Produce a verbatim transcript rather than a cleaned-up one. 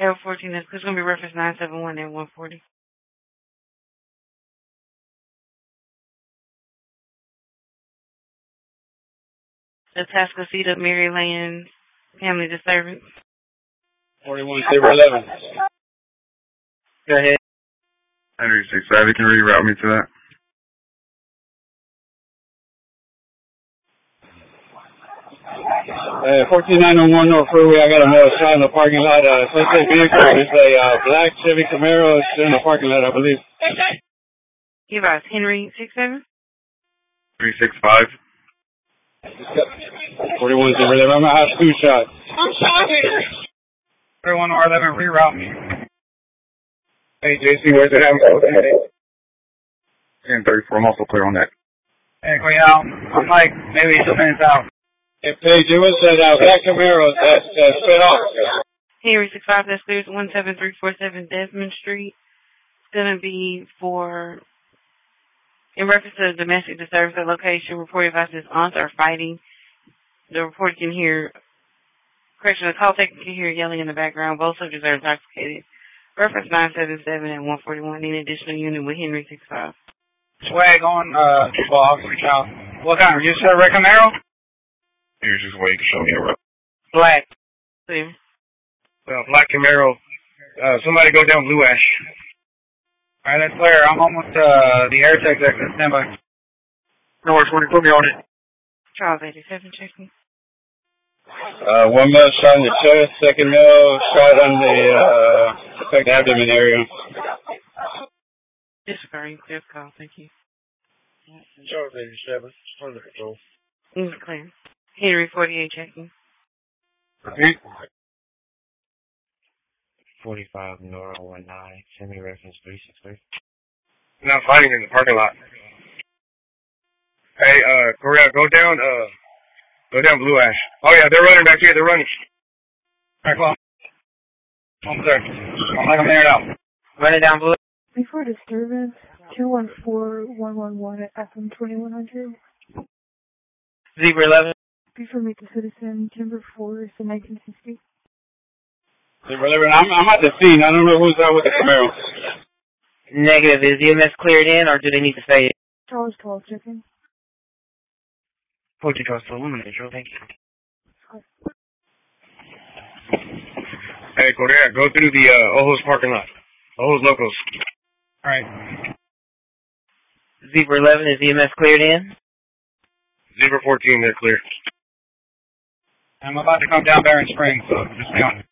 L fourteen, that's going to be reference nine seven one and one forty. The Tascocita, Maryland family disturbance. forty-one Saber eleven. Go ahead. Henry six five, you can reroute me to that. Uh, fourteen nine oh one North Freeway, I got another shot in the parking lot. Uh, suspect vehicle is a uh, black Chevy Camaro. It's in the parking lot, I believe. Give us Henry six seven. three six five. forty-one Saber eleven, I'm going to have two shots. I'm sorry. thirty-one R eleven, reroute me. Hey, J C, where's it at? ten thirty-four, I'm also clear on that. Hey, go out. I'm like maybe two minutes out. Hey, Paige, it was that uh, black Camaro that uh, sped off. Henry six five, that's clear. one seven three four seven Desmond Street. It's going to be for, in reference to domestic disturbance at location, reported about his aunts are fighting. The report can hear, correction, the call taker can hear yelling in the background. Both subjects are intoxicated. Reference nine seven seven and one forty-one. Need an additional unit with Henry six five. Swag on, uh, well, officer child. What kind? You said a red Camaro? Here's just wait to show me a road. Black. See. Well, black Camaro. Uh, somebody go down Blue Ash. Alright, that's clear. I'm almost, uh, the air tech exit. Stand by. North twenty, put me on it. Charles eighty-seven, checking. Uh, one male shot in the chest, second male shot on the, uh, suspect abdomen area. Disregarding, clear call, thank you. Charles eighty-seven, under control. Mm, clear. Henry forty-eight, checking. Okay. forty-five Nora one nine, semi reference three six three. Not fighting in the parking lot. Hey, uh, Correa, go down, uh, go down Blue Ash. Oh yeah, they're running back here, they're running. Alright, well, almost there. I'm like I'm there now. Run it down, Blue. Before disturbance, two one four one one one at F M twenty-one hundred. Zebra eleven. Before meet the citizen, Timber Forest in nineteen sixty. Zebra eleven, I'm, I'm at the scene. I don't know who's out with the Camaro. Negative. Is E M S cleared in, or do they need to stay? Charles twelve, checking. fourteen Charles twelve, one minute, thank you. Hey, Correa, go through the, uh, Ojos parking lot. Ojos Locos. Alright. Zebra eleven, is E M S cleared in? Zebra fourteen, they're clear. I'm about to come down Barron Springs, so just be on it.